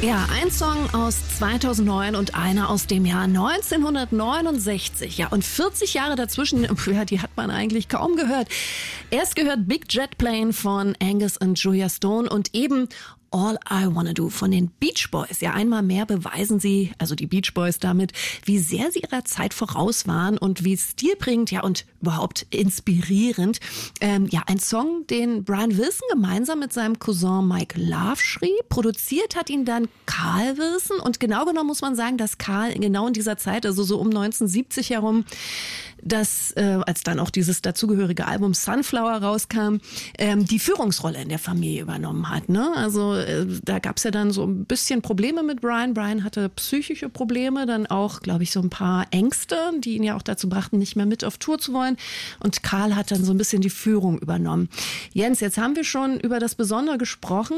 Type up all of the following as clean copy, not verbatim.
Ja, ein Song aus 2009 und einer aus dem Jahr 1969. Ja, und 40 Jahre dazwischen, ja, die hat man eigentlich kaum gehört. Erst gehört Big Jet Plane von Angus und Julia Stone und eben All I Wanna Do von den Beach Boys. Ja, einmal mehr beweisen sie, also die Beach Boys damit, wie sehr sie ihrer Zeit voraus waren und wie stilprägend, ja, und überhaupt inspirierend. Ja, ein Song, den Brian Wilson gemeinsam mit seinem Cousin Mike Love schrieb. Produziert hat ihn dann Carl Wilson. Und genau genommen muss man sagen, dass Carl genau in dieser Zeit, also so um 1970 herum, als dann auch dieses dazugehörige Album Sunflower rauskam, die Führungsrolle in der Familie übernommen hat. Ne? Also da gab es ja dann so ein bisschen Probleme mit Brian. Brian hatte psychische Probleme, dann auch, glaube ich, so ein paar Ängste, die ihn ja auch dazu brachten, nicht mehr mit auf Tour zu wollen. Und Carl hat dann so ein bisschen die Führung übernommen. Jens, jetzt haben wir schon über das Besondere gesprochen,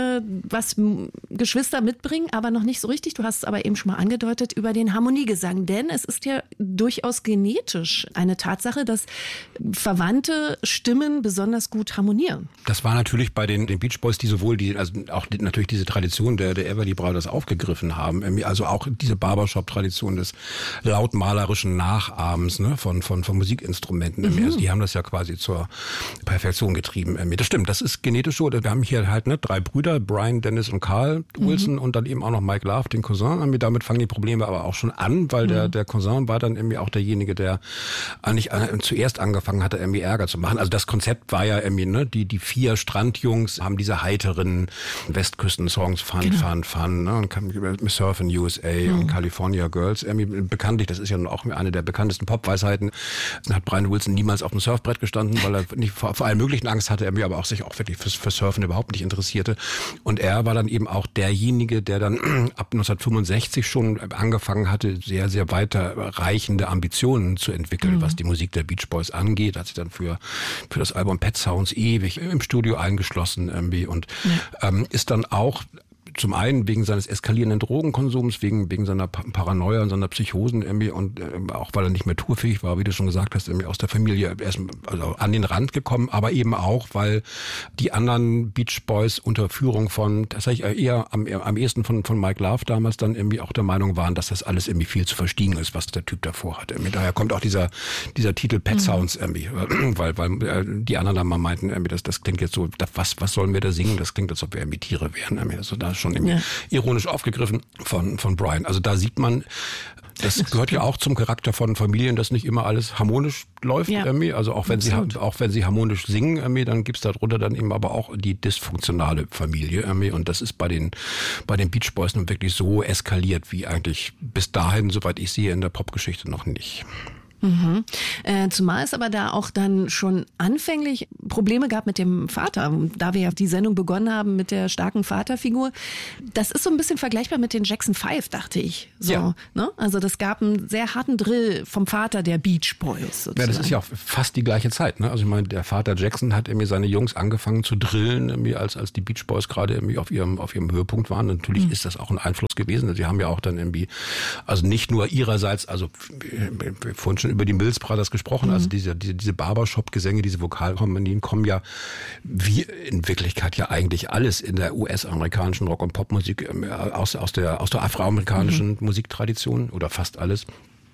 was Geschwister mitbringen, aber noch nicht so richtig. Du hast es aber eben schon mal angedeutet, über den Harmoniegesang. Denn es ist ja durchaus genetisch eine Tatsache, dass verwandte Stimmen besonders gut harmonieren. Das war natürlich bei den Beach Boys, die sowohl auch natürlich diese Tradition der Everly Brothers aufgegriffen haben, also auch diese Barbershop-Tradition des lautmalerischen Nachahmens, ne, von Musikinstrumenten. Also die haben das ja quasi zur Perfektion getrieben. Das stimmt, das ist genetisch so. Wir haben hier halt 3 Brüder, Brian, Dennis und Carl Wilson und dann eben auch noch Mike Love, den Cousin. Damit fangen die Probleme aber auch schon an, weil der Cousin war dann irgendwie auch derjenige, der eigentlich zuerst angefangen hatte, irgendwie Ärger zu machen. Also das Konzept war ja irgendwie, ne, die 4 Strandjungs haben diese heiteren Westküsten-Songs, Fun, ne, und Surf in USA und California Girls. Irgendwie bekanntlich, das ist ja auch eine der bekanntesten Pop-Weisheiten. Dann hat Brian Wilson niemals auf dem Surfbrett gestanden, weil er nicht vor allen möglichen Angst hatte, aber auch sich auch wirklich für Surfen überhaupt nicht interessierte. Und er war dann eben auch derjenige, der dann ab 1965 schon angefangen hatte, sehr, sehr weiterreichende Ambitionen zu entwickeln, was die Musik der Beach Boys angeht. Hat sich dann für das Album Pet Sounds ewig im Studio eingeschlossen irgendwie und ist dann auch zum einen wegen seines eskalierenden Drogenkonsums, wegen seiner Paranoia und seiner Psychosen irgendwie und auch weil er nicht mehr tourfähig war, wie du schon gesagt hast, irgendwie aus der Familie erst also an den Rand gekommen, aber eben auch, weil die anderen Beach Boys unter Führung von, tatsächlich eher am ehesten von Mike Love damals dann irgendwie auch der Meinung waren, dass das alles irgendwie viel zu verstiegen ist, was der Typ davor hatte. Daher kommt auch dieser Titel Pet Sounds irgendwie, weil die anderen dann mal meinten, irgendwie, das klingt jetzt so, was sollen wir da singen? Das klingt, als ob wir irgendwie Tiere wären. Also da schon ironisch aufgegriffen von Brian. Also da sieht man, das gehört ja auch zum Charakter von Familien, dass nicht immer alles harmonisch läuft. Ja. Also auch wenn sie harmonisch singen, dann gibt's darunter dann eben aber auch die dysfunktionale Familie. Und das ist bei den Beach Boys nun wirklich so eskaliert wie eigentlich bis dahin, soweit ich sehe, in der Popgeschichte noch nicht. Zumal es aber da auch dann schon anfänglich Probleme gab mit dem Vater, da wir ja die Sendung begonnen haben mit der starken Vaterfigur. Das ist so ein bisschen vergleichbar mit den Jackson 5, dachte ich. So, ja. Ne? Also das gab einen sehr harten Drill vom Vater der Beach Boys sozusagen. Ja, das ist ja auch fast die gleiche Zeit. Ne? Also ich meine, der Vater Jackson hat irgendwie seine Jungs angefangen zu drillen, irgendwie als die Beach Boys gerade irgendwie auf ihrem Höhepunkt waren. Natürlich ist das auch ein Einfluss gewesen. Sie haben ja auch dann irgendwie, also nicht nur ihrerseits, also wir vorhin schon über die Mills Brothers gesprochen, also diese Barbershop-Gesänge, diese Vokalharmonien kommen ja, wie in Wirklichkeit ja eigentlich alles in der US-amerikanischen Rock- und Popmusik aus der afroamerikanischen Musiktradition oder fast alles.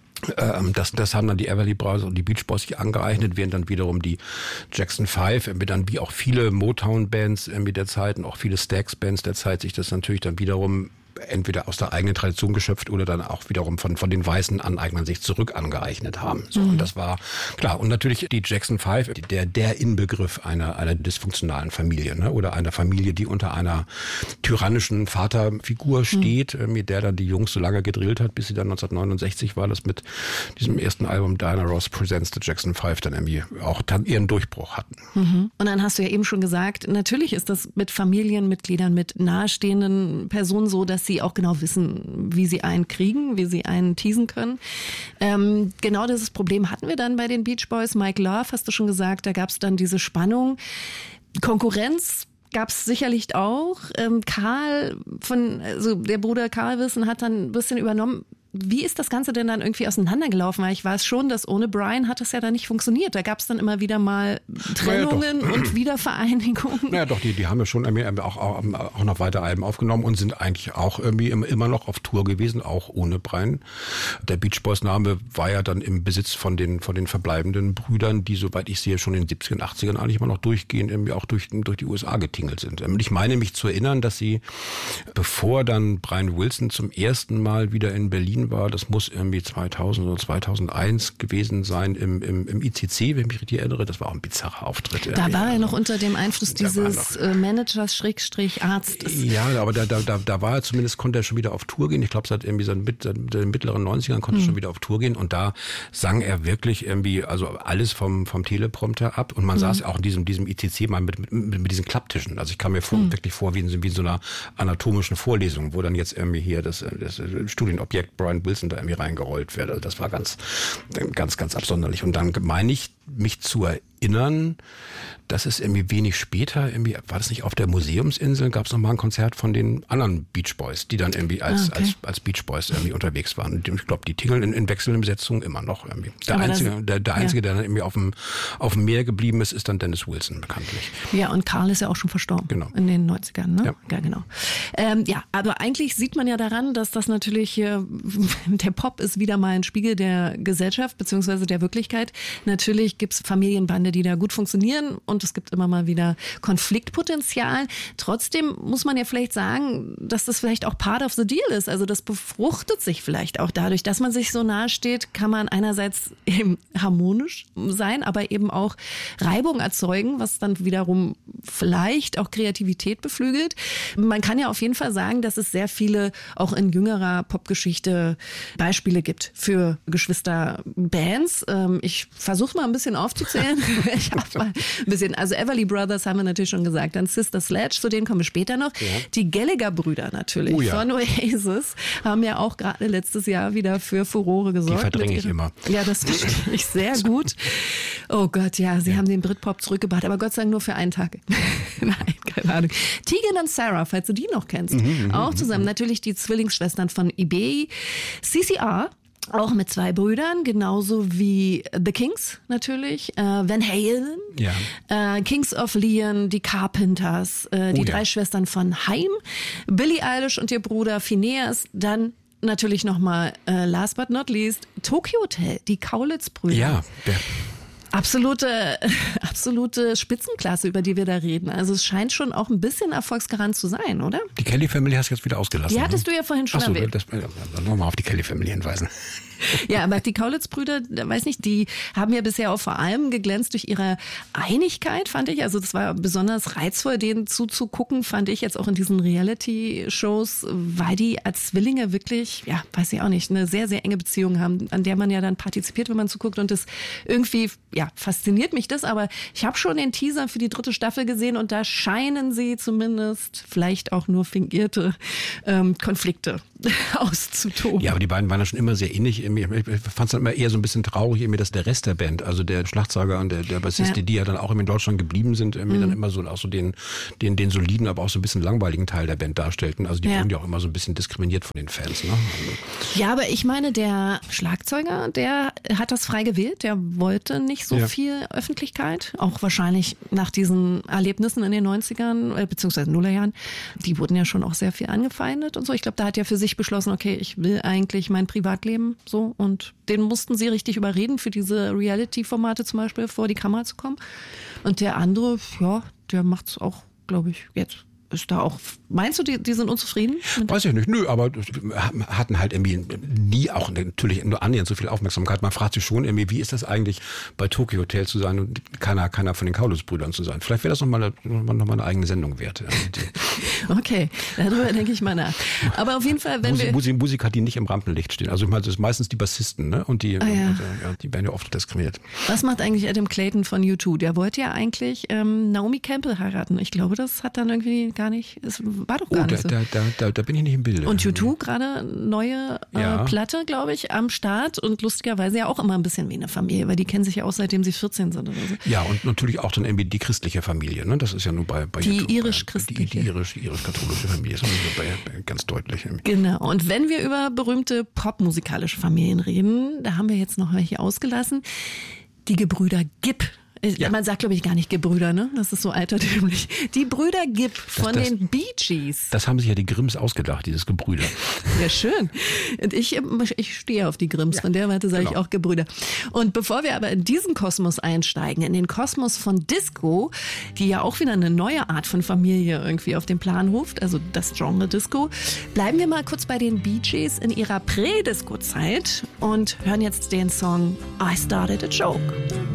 Das haben dann die Everly Brothers und die Beach Boys sich angeeignet, während dann wiederum die Jackson 5, dann wie auch viele Motown-Bands der Zeit und auch viele Stax-Bands der Zeit sich das natürlich dann wiederum entweder aus der eigenen Tradition geschöpft oder dann auch wiederum von den weißen Aneignern sich zurück angeeignet haben. So, und das war klar. Und natürlich die Jackson 5, der Inbegriff einer dysfunktionalen Familie, ne? Oder einer Familie, die unter einer tyrannischen Vaterfigur steht, mit der dann die Jungs so lange gedrillt hat, bis sie dann 1969 war, das mit diesem ersten Album Diana Ross Presents the Jackson 5 dann irgendwie auch dann ihren Durchbruch hatten. Und dann hast du ja eben schon gesagt, natürlich ist das mit Familienmitgliedern, mit nahestehenden Personen so, dass sie auch genau wissen, wie sie einen kriegen, wie sie einen teasen können. Genau dieses Problem hatten wir dann bei den Beach Boys. Mike Love, hast du schon gesagt, da gab es dann diese Spannung. Konkurrenz gab es sicherlich auch. Der Bruder Carl Wilson hat dann ein bisschen übernommen. wie ist das Ganze denn dann irgendwie auseinandergelaufen? Weil ich weiß schon, dass ohne Brian hat das ja dann nicht funktioniert. Da gab es dann immer wieder mal Trennungen und Wiedervereinigungen. Naja doch, die haben ja schon auch noch weiter Alben aufgenommen und sind eigentlich auch irgendwie immer noch auf Tour gewesen, auch ohne Brian. Der Beach Boys Name war ja dann im Besitz von den verbleibenden Brüdern, die, soweit ich sehe, schon in den 70ern, 80ern eigentlich immer noch durchgehend irgendwie auch durch die USA getingelt sind. Und ich meine mich zu erinnern, dass sie, bevor dann Brian Wilson zum ersten Mal wieder in Berlin war, das muss irgendwie 2000 oder 2001 gewesen sein, im ICC, wenn ich mich richtig erinnere, das war auch ein bizarrer Auftritt. Da war er noch unter dem Einfluss dieses Managers-Arztes. Ja, aber da war er zumindest, konnte er schon wieder auf Tour gehen. Ich glaube, seit den mittleren 90ern konnte er schon wieder auf Tour gehen und da sang er wirklich irgendwie, also alles vom Teleprompter ab und man saß auch in diesem ICC mal mit diesen Klapptischen. Also ich kam mir wirklich vor wie in so einer anatomischen Vorlesung, wo dann jetzt irgendwie hier das Studienobjekt Brian Wilson da irgendwie reingerollt wird. Also das war ganz, ganz, ganz absonderlich. Und dann meine ich, mich zu erinnern, dass es irgendwie wenig später, irgendwie, war das nicht auf der Museumsinsel, gab es nochmal ein Konzert von den anderen Beach Boys, die dann irgendwie als Beach Boys irgendwie unterwegs waren. Und ich glaube, die tingeln in wechselnden Besetzungen immer noch irgendwie. Der Einzige, der dann irgendwie auf dem Meer geblieben ist dann Dennis Wilson bekanntlich. Ja, und Karl ist ja auch schon verstorben. Genau. In den 90ern, ne? Ja, genau. Aber eigentlich sieht man ja daran, dass das natürlich der Pop ist wieder mal ein Spiegel der Gesellschaft beziehungsweise der Wirklichkeit. Natürlich gibt es Familienbande, die da gut funktionieren und es gibt immer mal wieder Konfliktpotenzial. Trotzdem muss man ja vielleicht sagen, dass das vielleicht auch part of the deal ist. Also das befruchtet sich vielleicht auch dadurch, dass man sich so nahe steht, kann man einerseits eben harmonisch sein, aber eben auch Reibung erzeugen, was dann wiederum vielleicht auch Kreativität beflügelt. Man kann ja auf jeden Fall sagen, dass es sehr viele auch in jüngerer Popgeschichte Beispiele gibt für Geschwisterbands. Ich versuche mal ein bisschen aufzuzählen. Ich habe mal ein bisschen, also Everly Brothers haben wir natürlich schon gesagt, dann Sister Sledge, zu denen kommen wir später noch. Ja. Die Gallagher-Brüder natürlich von Oasis haben ja auch gerade letztes Jahr wieder für Furore gesorgt. Die verdränge ich immer. Ja, das verstehe ich sehr gut. Oh Gott, ja, sie haben den Britpop zurückgebracht, aber Gott sei Dank nur für einen Tag. Nein, keine Ahnung. Tegan und Sarah, falls du die noch kennst, auch zusammen. Natürlich die Zwillingsschwestern von eBay. CCR, auch mit 2 Brüdern, genauso wie The Kings natürlich, Van Halen, Kings of Leon, die Carpenters, die 3 Schwestern von Haim, Billie Eilish und ihr Bruder Phineas, dann natürlich nochmal, last but not least, Tokyo Hotel, die Kaulitz-Brüder. Ja, Absolute Spitzenklasse, über die wir da reden. Also es scheint schon auch ein bisschen Erfolgsgarant zu sein, oder? Die Kelly Family hast du jetzt wieder ausgelassen. Die hattest du ja vorhin schon erwähnt. Dann nochmal auf die Kelly Family hinweisen. Ja, aber die Kaulitz-Brüder, weiß nicht, die haben ja bisher auch vor allem geglänzt durch ihre Einigkeit, fand ich. Also das war besonders reizvoll, denen zuzugucken, fand ich jetzt auch in diesen Reality-Shows, weil die als Zwillinge wirklich, ja, weiß ich auch nicht, eine sehr, sehr enge Beziehung haben, an der man ja dann partizipiert, wenn man zuguckt. Und das irgendwie, ja, fasziniert mich das. Aber ich habe schon den Teaser für die 3. Staffel gesehen und da scheinen sie zumindest vielleicht auch nur fingierte Konflikte auszutoben. Ja, aber die beiden waren ja schon immer sehr ähnlich. Ich fand es dann immer eher so ein bisschen traurig, dass der Rest der Band, also der Schlagzeuger und der Bassist, die ja dann auch in Deutschland geblieben sind, dann immer so auch so den soliden, aber auch so ein bisschen langweiligen Teil der Band darstellten. Also die wurden ja auch immer so ein bisschen diskriminiert von den Fans. Ne? Ja, aber ich meine, der Schlagzeuger, der hat das frei gewählt. Der wollte nicht so viel Öffentlichkeit. Auch wahrscheinlich nach diesen Erlebnissen in den 90ern, beziehungsweise Nullerjahren. Die wurden ja schon auch sehr viel angefeindet und so. Ich glaube, da hat er für sich beschlossen, okay, ich will eigentlich mein Privatleben so. Und den mussten sie richtig überreden, für diese Reality-Formate zum Beispiel vor die Kamera zu kommen. Und der andere, ja, der macht's auch, glaube ich, jetzt. Ist da auch, meinst du, die sind unzufrieden? Weiß ich nicht, nö, aber hatten halt irgendwie nie auch natürlich nur annähernd so viel Aufmerksamkeit. Man fragt sich schon irgendwie, wie ist das eigentlich, bei Tokyo Hotel zu sein und keiner von den Kaulitz-Brüdern zu sein? Vielleicht wäre das nochmal eine eigene Sendung wert. Okay, darüber denke ich mal nach. Aber auf jeden Fall, wenn Musiker, die nicht im Rampenlicht stehen. Also ich meine, das sind meistens die Bassisten, ne? Und die werden ja oft diskriminiert. Was macht eigentlich Adam Clayton von U2? Der wollte ja eigentlich Naomi Campbell heiraten. Ich glaube, das hat dann irgendwie gar nicht, es war doch gar nicht so. Da bin ich nicht im Bilde. Und U2 gerade neue Platte, glaube ich, am Start und lustigerweise ja auch immer ein bisschen wie eine Familie, weil die kennen sich ja auch seitdem sie 14 sind oder so. Ja, und natürlich auch dann irgendwie die christliche Familie, ne? Das ist ja nur bei die U2, irisch-christliche. Die irisch-katholische Familie ist ganz deutlich. Genau, und wenn wir über berühmte popmusikalische Familien reden, da haben wir jetzt noch welche ausgelassen, die Gebrüder Gibb. Ja. Man sagt, glaube ich, gar nicht Gebrüder, ne? Das ist so altertümlich. Die Brüder Gibb von den Bee Gees. Das haben sich ja die Grimms ausgedacht, dieses Gebrüder. Ja, schön. Und ich stehe auf die Grimms, von der Warte sage ich auch Gebrüder. Und bevor wir aber in diesen Kosmos einsteigen, in den Kosmos von Disco, die ja auch wieder eine neue Art von Familie irgendwie auf den Plan ruft, also das Genre Disco, bleiben wir mal kurz bei den Bee Gees in ihrer Prä-Disco-Zeit und hören jetzt den Song I Started a Joke.